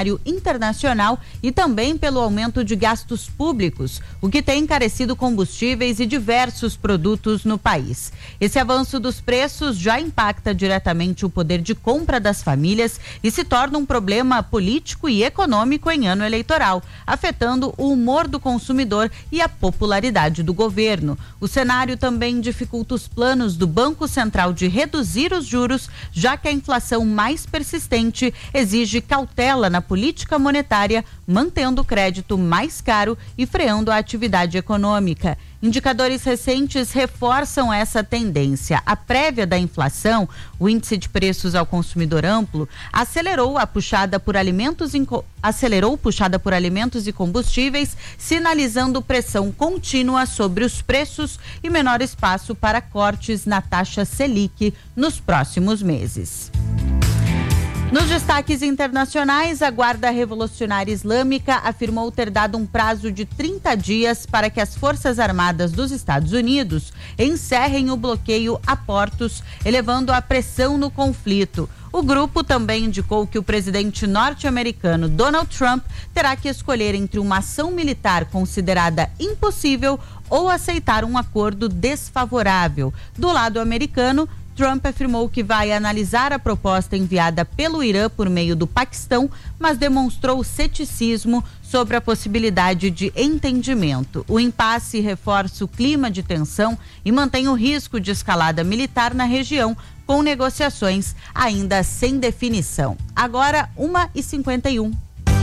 internacional e também pelo aumento de gastos públicos, o que tem encarecido combustíveis e diversos produtos no país. Esse avanço dos preços já impacta diretamente o poder de compra das famílias e se torna um problema político e econômico em ano eleitoral, afetando o humor do consumidor e a popularidade do governo. O cenário também dificulta os planos do Banco Central de reduzir os juros, já que a inflação mais persistente exige cautela na política monetária, mantendo o crédito mais caro e freando a atividade econômica. Indicadores recentes reforçam essa tendência. A prévia da inflação, o índice de preços ao consumidor amplo, acelerou puxada por alimentos e combustíveis, sinalizando pressão contínua sobre os preços e menor espaço para cortes na taxa Selic nos próximos meses. Nos destaques internacionais, a Guarda Revolucionária Islâmica afirmou ter dado um prazo de 30 dias para que as Forças Armadas dos Estados Unidos encerrem o bloqueio a portos, elevando a pressão no conflito. O grupo também indicou que o presidente norte-americano Donald Trump terá que escolher entre uma ação militar considerada impossível ou aceitar um acordo desfavorável. Do lado americano, Trump afirmou que vai analisar a proposta enviada pelo Irã por meio do Paquistão, mas demonstrou ceticismo sobre a possibilidade de entendimento. O impasse reforça o clima de tensão e mantém o risco de escalada militar na região, com negociações ainda sem definição. Agora, 1h51.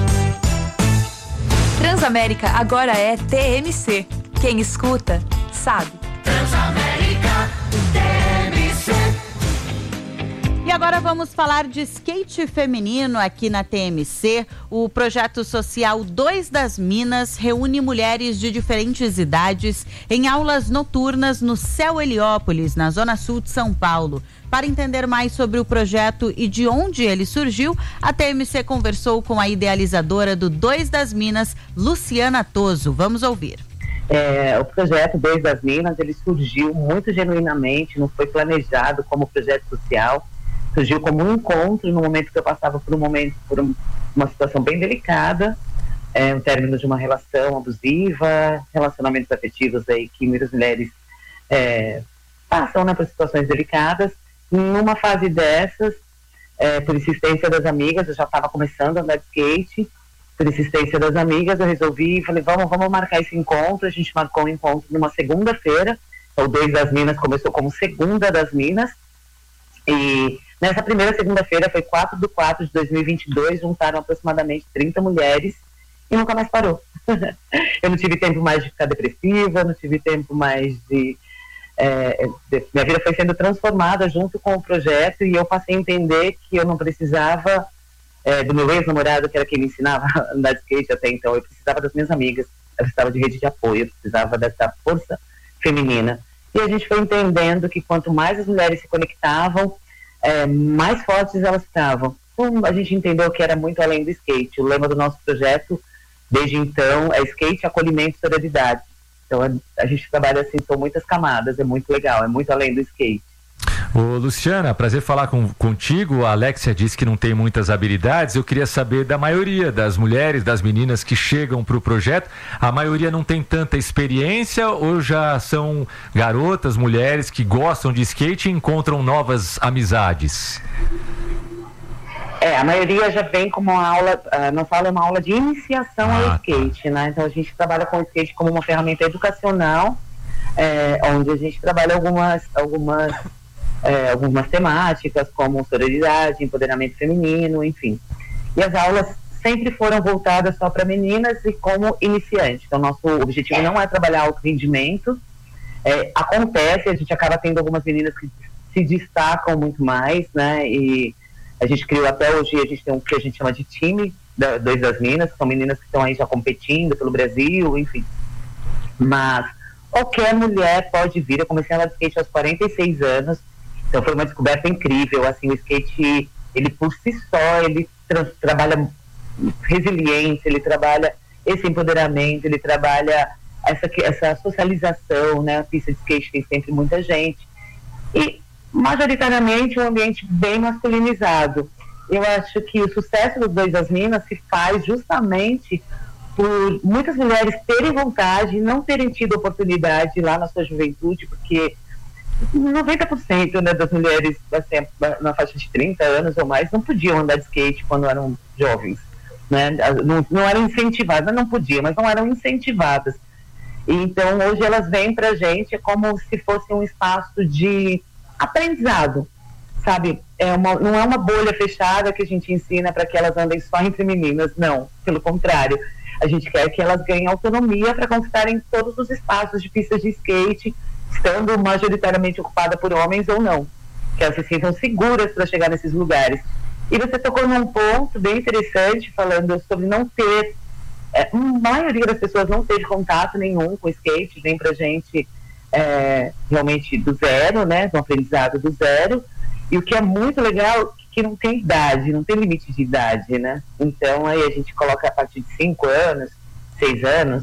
Transamérica agora é TMC. Quem escuta, sabe. Transamérica TMC. E agora vamos falar de skate feminino aqui na TMC. O projeto social 2 das Minas reúne mulheres de diferentes idades em aulas noturnas no Céu Heliópolis, na zona sul de São Paulo. Para entender mais sobre o projeto e de onde ele surgiu, a TMC conversou com a idealizadora do 2 das Minas, Luciana Toso. Vamos ouvir. O projeto 2 das Minas, ele surgiu muito genuinamente, não foi planejado como projeto social, surgiu como um encontro no momento que eu passava por uma situação bem delicada, um término de uma relação abusiva, relacionamentos afetivos aí que muitas mulheres passam, né, por situações delicadas. Numa fase dessas, por insistência das amigas, eu já estava começando a andar de skate. Por insistência das amigas, eu resolvi, falei, vamos marcar esse encontro. A gente marcou um encontro numa segunda-feira. O 2 das Minas começou como Segunda das Minas. E nessa primeira segunda-feira, foi 4/4/2022, juntaram aproximadamente 30 mulheres e nunca mais parou. Eu não tive tempo mais de ficar depressiva, não tive tempo mais de... minha vida foi sendo transformada junto com o projeto e eu passei a entender que eu não precisava... do meu ex-namorado, que era quem me ensinava a andar de skate até então. Eu precisava das minhas amigas, eu precisava de rede de apoio, eu precisava dessa força feminina. E a gente foi entendendo que quanto mais as mulheres se conectavam, mais fortes elas ficavam. Então, a gente entendeu que era muito além do skate. O lema do nosso projeto, desde então, é skate, acolhimento e sororidade. Então, a gente trabalha assim, são muitas camadas, é muito legal, é muito além do skate. Ô, Luciana, prazer falar contigo. A Alexia disse que não tem muitas habilidades. Eu queria saber da maioria das mulheres, das meninas que chegam para o projeto. A maioria não tem tanta experiência ou já são garotas, mulheres que gostam de skate e encontram novas amizades? A maioria já vem como uma aula, nossa aula é uma aula de iniciação ao skate, né? Então a gente trabalha com o skate como uma ferramenta educacional, onde a gente trabalha algumas temáticas como sororidade, empoderamento feminino, enfim. E as aulas sempre foram voltadas só para meninas e como iniciante. Então, nosso objetivo não é trabalhar alto rendimento. Acontece, a gente acaba tendo algumas meninas que se destacam muito mais, né? E a gente criou até hoje, a gente tem um que a gente chama de time 2 das Minas, que são meninas que estão aí já competindo pelo Brasil, enfim. Mas qualquer mulher pode vir. Eu comecei a andar de skate aos 46 anos. Então foi uma descoberta incrível, assim, o skate, ele por si só, ele trabalha resiliência, ele trabalha esse empoderamento, ele trabalha essa socialização, né, a pista de skate tem sempre muita gente, e majoritariamente um ambiente bem masculinizado, eu acho que o sucesso dos Dois das Minas se faz justamente por muitas mulheres terem vontade e não terem tido oportunidade lá na sua juventude, porque 90%, né, das mulheres assim, na faixa de 30 anos ou mais não podiam andar de skate quando eram jovens, né? Não eram incentivadas, não podiam, mas não eram incentivadas. Então hoje elas vêm pra gente como se fosse um espaço de aprendizado, sabe? Não é uma bolha fechada que a gente ensina para que elas andem só entre meninas, não, pelo contrário, a gente quer que elas ganhem autonomia para conquistarem todos os espaços de pistas de skate, estando majoritariamente ocupada por homens ou não, que elas se sintam seguras para chegar nesses lugares. E você tocou num ponto bem interessante, falando sobre não ter, a maioria das pessoas não teve contato nenhum com skate, vem pra gente realmente do zero, né, um aprendizado do zero, e o que é muito legal que não tem idade, não tem limite de idade, né, então aí a gente coloca a partir de 5 anos, 6 anos,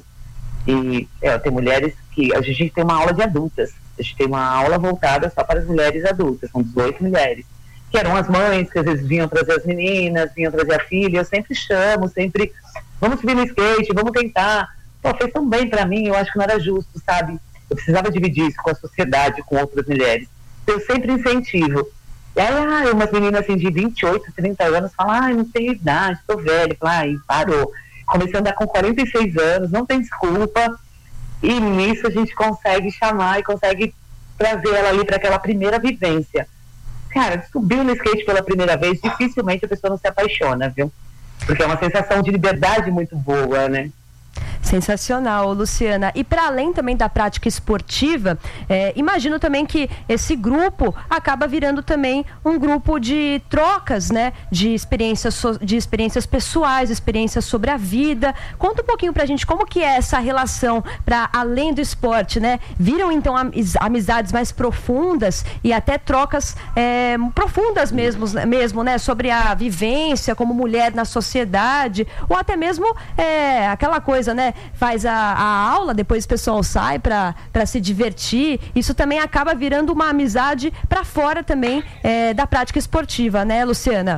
e tem mulheres que a gente tem uma aula de adultas, a gente tem uma aula voltada só para as mulheres adultas, são 18 mulheres, que eram as mães que às vezes vinham trazer as meninas, vinham trazer a filha, eu sempre chamo, vamos subir no skate, vamos tentar, fez tão bem para mim, eu acho que não era justo, sabe, eu precisava dividir isso com a sociedade, com outras mulheres, eu sempre incentivo, e aí umas meninas assim de 28, 30 anos falam, não tenho idade, tô velha, e parou. Comecei a andar com 46 anos, não tem desculpa, e nisso a gente consegue chamar e consegue trazer ela ali para aquela primeira vivência. Cara, subiu no skate pela primeira vez, dificilmente a pessoa não se apaixona, viu? Porque é uma sensação de liberdade muito boa, né? Sensacional, Luciana. E para além também da prática esportiva, imagino também que esse grupo acaba virando também um grupo de trocas, né? De experiências pessoais, experiências sobre a vida. Conta um pouquinho pra gente como que é essa relação para além do esporte, né? Viram então amizades mais profundas e até trocas profundas mesmo, né? Sobre a vivência como mulher na sociedade, ou até mesmo aquela coisa, né? Faz a aula, depois o pessoal sai para se divertir. Isso também acaba virando uma amizade para fora também da prática esportiva, né, Luciana?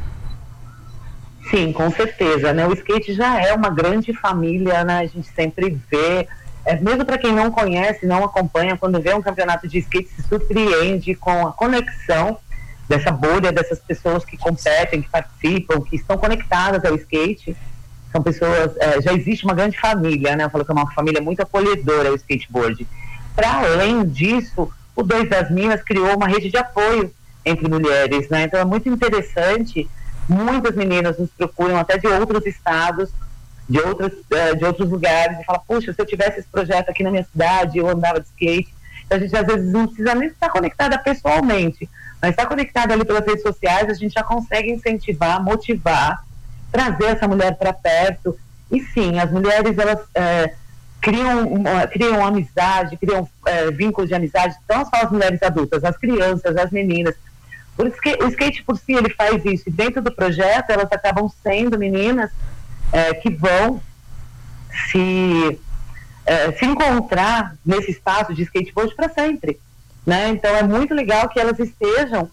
Sim, com certeza, né? O skate já é uma grande família, né? A gente sempre vê, mesmo para quem não conhece, não acompanha, quando vê um campeonato de skate, se surpreende com a conexão dessa bolha, dessas pessoas que competem, que participam, que estão conectadas ao skate. São pessoas, já existe uma grande família, né? Eu falo que é uma família muito acolhedora o skateboard. Para além disso, o Dois das Minas criou uma rede de apoio entre mulheres, né? Então é muito interessante, muitas meninas nos procuram até de outros estados, de outros lugares, e falam, puxa, se eu tivesse esse projeto aqui na minha cidade, eu andava de skate. Então, a gente às vezes não precisa nem estar conectada pessoalmente, mas estar conectada ali pelas redes sociais, a gente já consegue incentivar, motivar, trazer essa mulher para perto. E sim, as mulheres, elas criam amizade, criam vínculos de amizade, não só as mulheres adultas, as crianças, as meninas. Por isso que o skate por si, ele faz isso, e dentro do projeto elas acabam sendo meninas que vão se encontrar nesse espaço de skateboard para sempre, né? Então é muito legal que elas estejam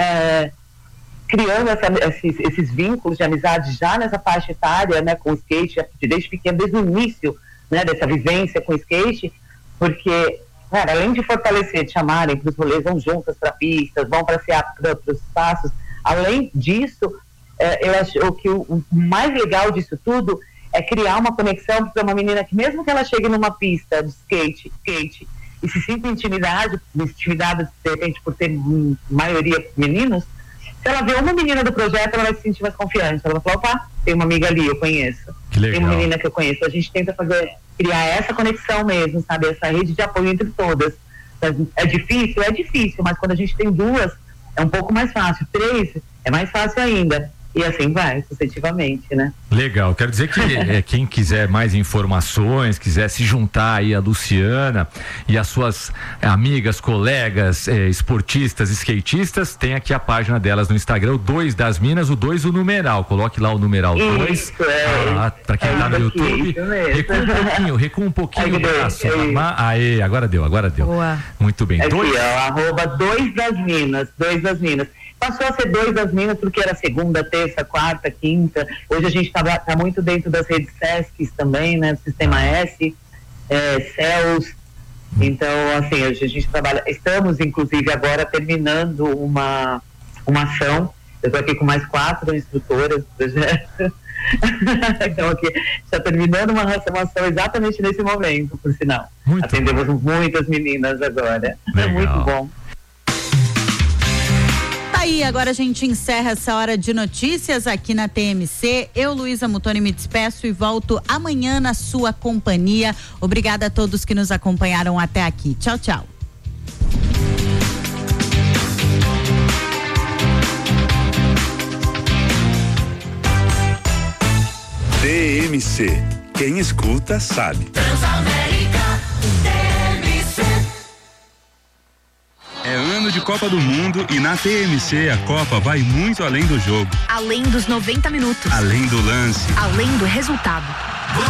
criando esses vínculos de amizade já nessa faixa etária, né, com o skate, desde pequeno, desde o início, né, dessa vivência com o skate, porque, cara, além de fortalecer, de chamarem para os rolês, vão juntas para pistas, vão para os espaços, além disso, eu acho que o mais legal disso tudo é criar uma conexão para uma menina que, mesmo que ela chegue numa pista de skate e se sinta intimidada, de repente, por ter maioria meninos, se ela vê uma menina do projeto, ela vai se sentir mais confiante. Ela vai falar, opa, tem uma amiga ali, eu conheço. Que legal. Tem uma menina que eu conheço. A gente tenta criar essa conexão mesmo, sabe? Essa rede de apoio entre todas. É difícil? É difícil, mas quando a gente tem 2, é um pouco mais fácil. 3, é mais fácil ainda. E assim vai, sucessivamente, né? Legal, quero dizer que quem quiser mais informações, quiser se juntar aí a Luciana e as suas amigas, colegas, esportistas, skatistas, tem aqui a página delas no Instagram, o 2 das Minas, o 2 o numeral, coloque lá o numeral 2, pra quem tá no YouTube, recua um pouquinho o braço, agora deu. Boa. Muito bem. Aqui, @2 das Minas, 2 das Minas. Passou a ser 2 das Minas, porque era segunda, terça, quarta, quinta. Hoje a gente tá muito dentro das redes SESCs também, né? Sistema S, CELS. Então, assim, a gente trabalha. Estamos, inclusive, agora terminando uma ação. Eu estou aqui com mais 4 instrutoras do projeto. Então, aqui está terminando uma ação exatamente nesse momento, por sinal. Atendemos muitas meninas agora. É muito bom. Aí, agora a gente encerra essa hora de notícias aqui na TMC. Eu, Luísa Mutoni, me despeço e volto amanhã na sua companhia. Obrigada a todos que nos acompanharam até aqui. Tchau, tchau. TMC. Quem escuta sabe. Transamérica TMC. É ano de Copa do Mundo e na TMC a Copa vai muito além do jogo. Além dos 90 minutos. Além do lance. Além do resultado.